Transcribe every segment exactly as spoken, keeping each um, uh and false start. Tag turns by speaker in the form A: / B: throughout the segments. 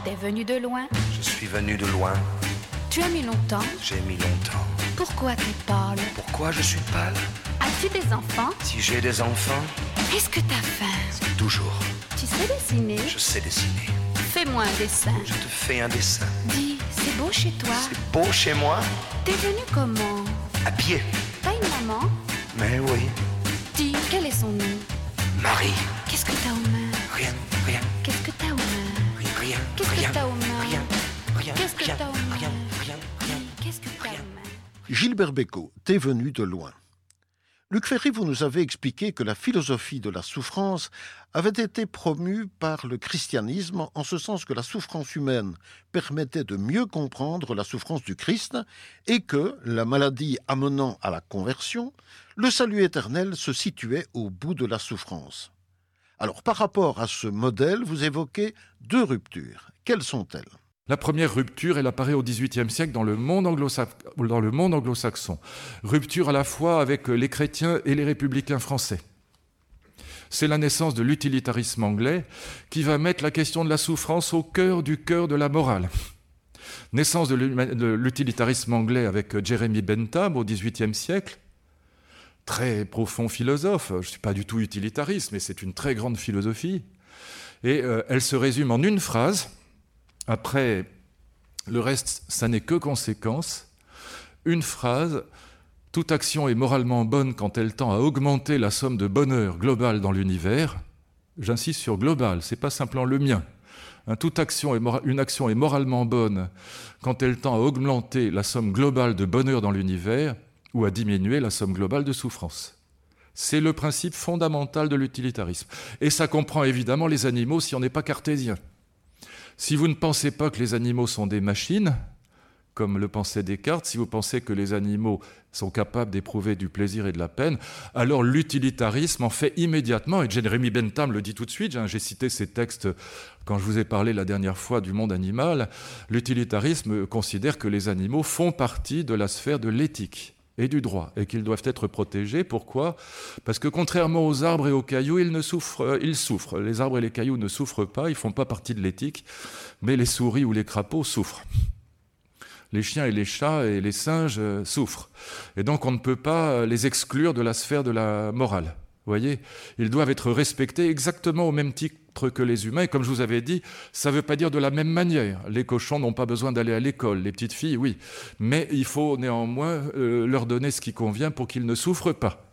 A: T'es venu de loin?
B: Je suis venu de loin.
A: Tu as mis longtemps?
B: J'ai mis longtemps.
A: Pourquoi t'es pâle?
B: Pourquoi je suis pâle?
A: As-tu des enfants?
B: Si j'ai des enfants,
A: Est-ce que t'as faim?
B: toujours.
A: Tu sais dessiner?
B: Je sais dessiner.
A: Fais-moi un dessin.
B: Je te fais un dessin.
A: Dis, c'est beau chez toi?
B: C'est beau chez moi?
A: T'es venu comment?
B: À pied.
A: T'as une maman?
B: Mais oui.
A: Dis, quel est son nom?
B: Marie.
A: Qu'est-ce que t'as aux mains?
B: Rien, rien,
A: Qu'est-ce que t'as aux mains?
B: rien, rien,
A: Qu'est-ce
B: rien,
A: que t'as aux mains?
B: rien, rien,
A: Qu'est-ce que
B: rien,
A: t'as aux mains?
B: rien, rien, rien.
A: Qu'est-ce que t'as aux mains?
C: Gilbert Bécaud, T'es venu de loin. Luc Ferry, vous nous avez expliqué que la philosophie de la souffrance avait été promue par le christianisme, en ce sens que la souffrance humaine permettait de mieux comprendre la souffrance du Christ et que, la maladie amenant à la conversion, le salut éternel se situait au bout de la souffrance. Alors, par rapport à ce modèle, vous évoquez deux ruptures. Quelles sont-elles ?
D: La première rupture, elle apparaît au dix-huitième siècle dans le monde anglo-saxon, dans le monde anglo-saxon. Rupture à la fois avec les chrétiens et les républicains français. C'est la naissance de l'utilitarisme anglais qui va mettre la question de la souffrance au cœur du cœur de la morale. Naissance de l'utilitarisme anglais avec Jeremy Bentham au dix-huitième siècle. Très profond philosophe, je ne suis pas du tout utilitariste, mais c'est une très grande philosophie. Et euh, elle se résume en une phrase. Après, le reste, ça n'est que conséquence. Une phrase, toute action est moralement bonne quand elle tend à augmenter la somme de bonheur globale dans l'univers. J'insiste sur global, c'est pas simplement le mien. Hein, toute action est mora- une action est moralement bonne quand elle tend à augmenter la somme globale de bonheur dans l'univers ou à diminuer la somme globale de souffrance. C'est le principe fondamental de l'utilitarisme. Et ça comprend évidemment les animaux si on n'est pas cartésien. Si vous ne pensez pas que les animaux sont des machines, comme le pensait Descartes, si vous pensez que les animaux sont capables d'éprouver du plaisir et de la peine, alors l'utilitarisme en fait immédiatement, et Jeremy Bentham le dit tout de suite, j'ai cité ces textes quand je vous ai parlé la dernière fois du monde animal, l'utilitarisme considère que les animaux font partie de la sphère de l'éthique et du droit, et qu'ils doivent être protégés. Pourquoi ? Parce que contrairement aux arbres et aux cailloux, ils, ne souffrent, ils souffrent. Les arbres et les cailloux ne souffrent pas, ils ne font pas partie de l'éthique, mais les souris ou les crapauds souffrent. Les chiens et les chats et les singes souffrent. Et donc on ne peut pas les exclure de la sphère de la morale. Vous voyez ? Ils doivent être respectés exactement au même titre que les humains. Et comme je vous avais dit, ça ne veut pas dire de la même manière. Les cochons n'ont pas besoin d'aller à l'école, les petites filles, oui. Mais il faut néanmoins euh, leur donner ce qui convient pour qu'ils ne souffrent pas.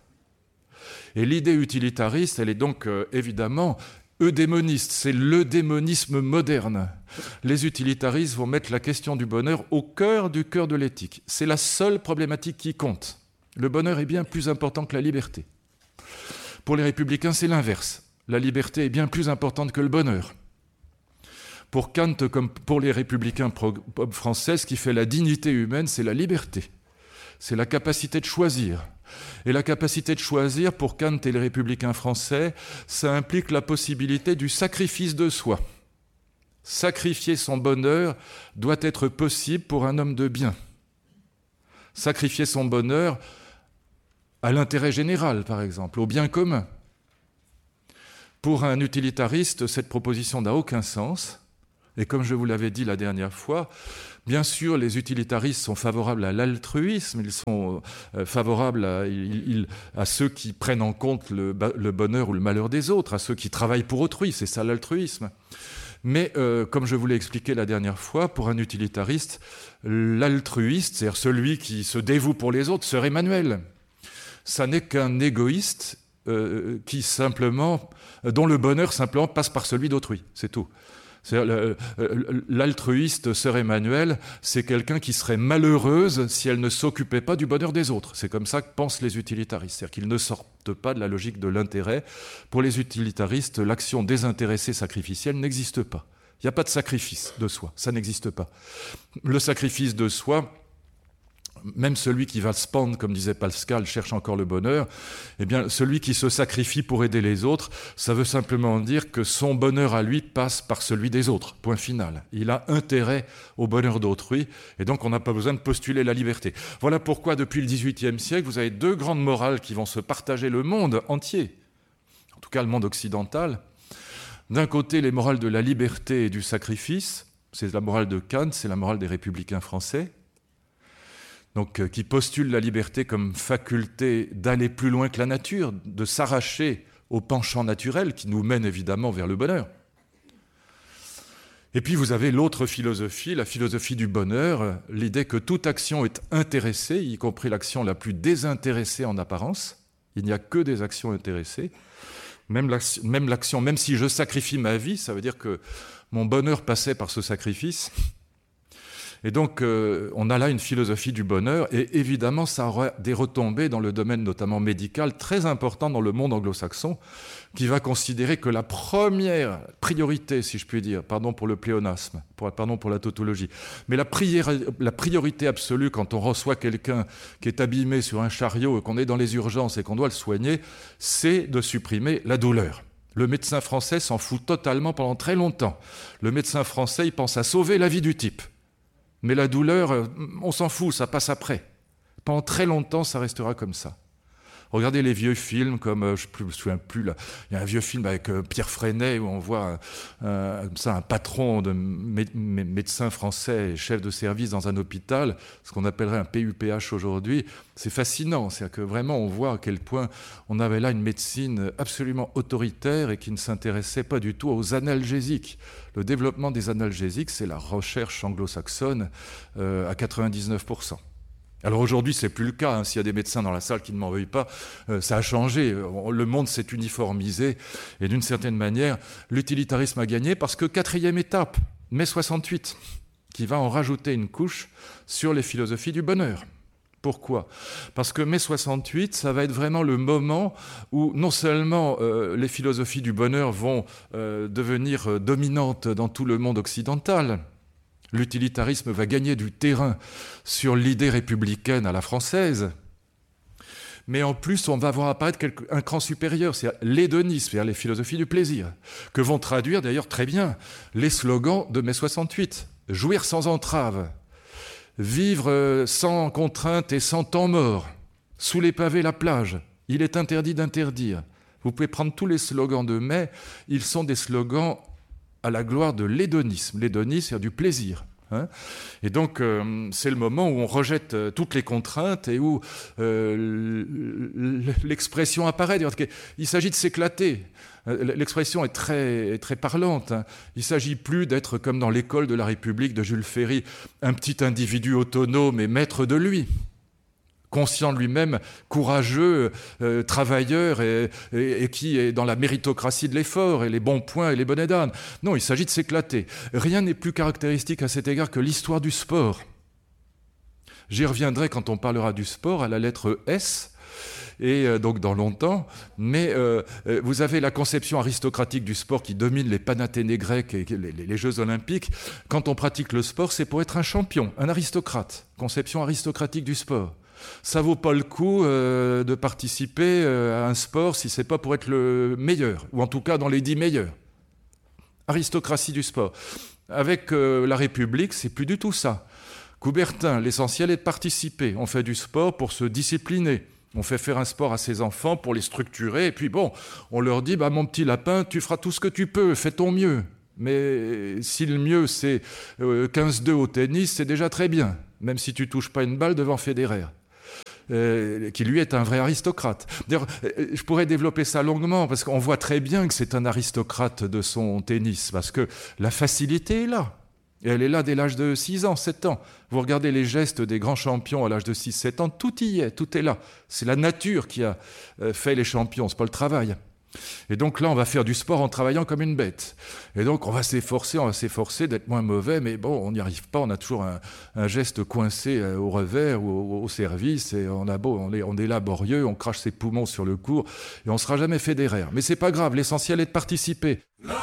D: Et l'idée utilitariste, elle est donc euh, évidemment eudémoniste. C'est l'eudémonisme moderne. Les utilitaristes vont mettre la question du bonheur au cœur du cœur de l'éthique. C'est la seule problématique qui compte. Le bonheur est bien plus important que la liberté. Pour les républicains, c'est l'inverse. La liberté est bien plus importante que le bonheur. Pour Kant, comme pour les républicains français, ce qui fait la dignité humaine, c'est la liberté. C'est la capacité de choisir. Et la capacité de choisir, pour Kant et les républicains français, ça implique la possibilité du sacrifice de soi. Sacrifier son bonheur doit être possible pour un homme de bien. Sacrifier son bonheur à l'intérêt général, par exemple, au bien commun. Pour un utilitariste, cette proposition n'a aucun sens. Et comme je vous l'avais dit la dernière fois, bien sûr, les utilitaristes sont favorables à l'altruisme, ils sont favorables à, ils, à ceux qui prennent en compte le, le bonheur ou le malheur des autres, à ceux qui travaillent pour autrui, c'est ça l'altruisme. Mais euh, comme je vous l'ai expliqué la dernière fois, pour un utilitariste, l'altruiste, c'est-à-dire celui qui se dévoue pour les autres, Sœur Emmanuel. Ça n'est qu'un égoïste euh, qui simplement, dont le bonheur simplement passe par celui d'autrui, c'est tout. C'est-à-dire, l'altruiste Sœur Emmanuel, c'est quelqu'un qui serait malheureuse si elle ne s'occupait pas du bonheur des autres. C'est comme ça que pensent les utilitaristes, c'est-à-dire qu'ils ne sortent pas de la logique de l'intérêt. Pour les utilitaristes, l'action désintéressée sacrificielle n'existe pas. Il n'y a pas de sacrifice de soi, ça n'existe pas. Le sacrifice de soi, même celui qui va se pendre, comme disait Pascal, cherche encore le bonheur, eh bien, celui qui se sacrifie pour aider les autres, ça veut simplement dire que son bonheur à lui passe par celui des autres, point final. Il a intérêt au bonheur d'autrui, et donc on n'a pas besoin de postuler la liberté. Voilà pourquoi, depuis le dix-huitième siècle, vous avez deux grandes morales qui vont se partager le monde entier, en tout cas le monde occidental. D'un côté, les morales de la liberté et du sacrifice, C'est la morale de Kant, c'est la morale des républicains français, donc, euh, qui postule la liberté comme faculté d'aller plus loin que la nature, de s'arracher au penchant naturel qui nous mène évidemment vers le bonheur. Et puis vous avez l'autre philosophie, la philosophie du bonheur, l'idée que toute action est intéressée, y compris l'action la plus désintéressée en apparence. Il n'y a que des actions intéressées. Même l'action, même l'action, même si je sacrifie ma vie, ça veut dire que mon bonheur passait par ce sacrifice. Et donc, euh, on a là une philosophie du bonheur, et évidemment, ça aura des retombées dans le domaine notamment médical, très important dans le monde anglo-saxon, qui va considérer que la première priorité, si je puis dire, pardon pour le pléonasme, pour, pardon pour la tautologie, mais la, prière, la priorité absolue quand on reçoit quelqu'un qui est abîmé sur un chariot et qu'on est dans les urgences et qu'on doit le soigner, c'est de supprimer la douleur. Le médecin français s'en fout totalement pendant très longtemps. Le médecin français, il pense à sauver la vie du type. Mais la douleur, on s'en fout, ça passe après. Pendant très longtemps, ça restera comme ça. Regardez les vieux films comme, euh, je ne me souviens plus, là, il y a un vieux film avec euh, Pierre Freinet où on voit euh, comme ça, un patron de mé- mé- médecin français, chef de service dans un hôpital, ce qu'on appellerait un P U P H aujourd'hui. C'est fascinant, c'est-à-dire que vraiment on voit à quel point on avait là une médecine absolument autoritaire et qui ne s'intéressait pas du tout aux analgésiques. Le développement des analgésiques, c'est la recherche anglo-saxonne euh, à quatre-vingt-dix-neuf pour cent. Alors aujourd'hui, c'est plus le cas. Hein. S'il y a des médecins dans la salle qui ne m'en veuillent pas, euh, ça a changé. Le monde s'est uniformisé. Et d'une certaine manière, l'utilitarisme a gagné parce que quatrième étape, mai soixante-huit, qui va en rajouter une couche sur les philosophies du bonheur. Pourquoi ? Parce que mai soixante-huit, ça va être vraiment le moment où non seulement euh, les philosophies du bonheur vont euh, devenir euh, dominantes dans tout le monde occidental, l'utilitarisme va gagner du terrain sur l'idée républicaine à la française, mais en plus, on va voir apparaître quelque, un cran supérieur, c'est l'hédonisme, c'est-à-dire les philosophies du plaisir, que vont traduire d'ailleurs très bien les slogans de mai soixante-huit. Jouir sans entrave, vivre sans contrainte et sans temps mort, sous les pavés la plage, il est interdit d'interdire. Vous pouvez prendre tous les slogans de mai, ils sont des slogans à la gloire de l'hédonisme. L'hédonisme, c'est du plaisir. Hein, et donc, euh, c'est le moment où on rejette euh, toutes les contraintes et où euh, l'expression apparaît. Il s'agit de s'éclater. L'expression est très, est très parlante. Hein. Il ne s'agit plus d'être comme dans l'école de la République de Jules Ferry, un petit individu autonome et maître de lui, conscient de lui-même, courageux, euh, travailleur et, et, et qui est dans la méritocratie de l'effort et les bons points et les bonnets d'âne. Non, il s'agit de s'éclater. Rien n'est plus caractéristique à cet égard que l'histoire du sport. J'y reviendrai quand on parlera du sport à la lettre S, et euh, donc dans longtemps, mais euh, vous avez la conception aristocratique du sport qui domine les panathénées grecs et les, les, les Jeux olympiques. Quand on pratique le sport, c'est pour être un champion, un aristocrate. Conception aristocratique du sport. Ça vaut pas le coup euh, de participer euh, à un sport si c'est pas pour être le meilleur, ou en tout cas dans les dix meilleurs. Aristocratie du sport. Avec euh, la République, c'est plus du tout ça. Coubertin, l'essentiel est de participer. On fait du sport pour se discipliner. On fait faire un sport à ses enfants pour les structurer. Et puis bon, on leur dit, bah, mon petit lapin, tu feras tout ce que tu peux, fais ton mieux. Mais si le mieux, c'est euh, quinze deux au tennis, c'est déjà très bien. Même si tu touches pas une balle devant Federer. Euh, qui lui est un vrai aristocrate. D'ailleurs, je pourrais développer ça longuement, parce qu'on voit très bien que c'est un aristocrate de son tennis, parce que la facilité est là. Et elle est là dès l'âge de six ans, sept ans. Vous regardez les gestes des grands champions à l'âge de six sept ans, tout y est, tout est là. C'est la nature qui a fait les champions, c'est pas le travail. Et donc là, on va faire du sport en travaillant comme une bête. Et donc, on va s'efforcer, on va s'efforcer d'être moins mauvais, mais bon, on n'y arrive pas. On a toujours un, un geste coincé au revers ou au, au service, et on a beau, on est, on est laborieux, on crache ses poumons sur le court, et on ne sera jamais Federer. Mais c'est pas grave, l'essentiel est de participer.
B: Love